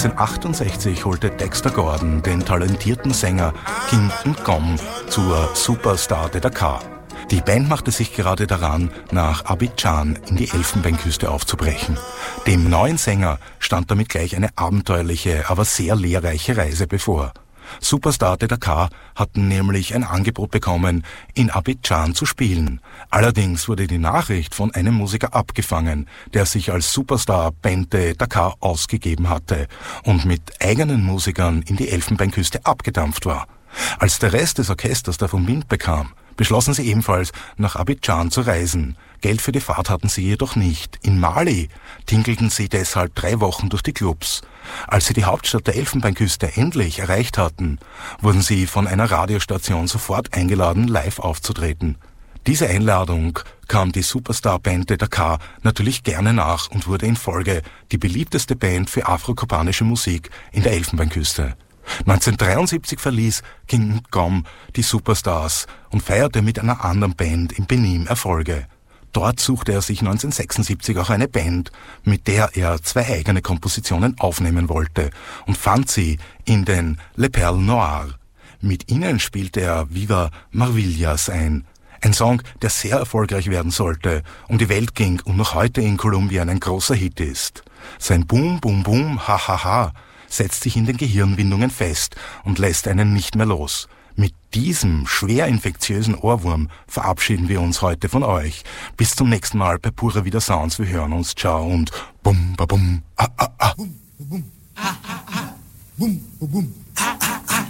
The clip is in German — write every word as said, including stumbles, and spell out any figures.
neunzehnhundertachtundsechzig holte Dexter Gordon den talentierten Sänger King N'Gom zur Superstar de Dakar. Die Band machte sich gerade daran, nach Abidjan in die Elfenbeinküste aufzubrechen. Dem neuen Sänger stand damit gleich eine abenteuerliche, aber sehr lehrreiche Reise bevor. Superstar de Dakar hatten nämlich ein Angebot bekommen, in Abidjan zu spielen. Allerdings wurde die Nachricht von einem Musiker abgefangen, der sich als Superstar Band de Dakar ausgegeben hatte und mit eigenen Musikern in die Elfenbeinküste abgedampft war. Als der Rest des Orchesters davon Wind bekam, beschlossen sie ebenfalls, nach Abidjan zu reisen. Geld für die Fahrt hatten sie jedoch nicht. In Mali tingelten sie deshalb drei Wochen durch die Clubs. Als sie die Hauptstadt der Elfenbeinküste endlich erreicht hatten, wurden sie von einer Radiostation sofort eingeladen, live aufzutreten. Diese Einladung kam die Superstar-Band de Dakar natürlich gerne nach und wurde in Folge die beliebteste Band für afrokubanische Musik in der Elfenbeinküste. neunzehnhundertdreiundsiebzig verließ King N'Gom die Superstars und feierte mit einer anderen Band in Benin Erfolge. Dort suchte er sich neunzehnhundertsechsundsiebzig auch eine Band, mit der er zwei eigene Kompositionen aufnehmen wollte und fand sie in den Les Perles Noires. Mit ihnen spielte er Viva Maravillas ein. Ein Song, der sehr erfolgreich werden sollte, um die Welt ging und noch heute in Kolumbien ein großer Hit ist. Sein Boom, Boom, Boom, Ha, Ha, Ha setzt sich in den Gehirnwindungen fest und lässt einen nicht mehr los. Mit diesem schwer infektiösen Ohrwurm verabschieden wir uns heute von euch. Bis zum nächsten Mal bei Pura Vida Sounds. Wir hören uns. Ciao und bum, ba, bum, ah, ah, ah. Bum, bum, ah, ah, ah. Bum, bum, bum.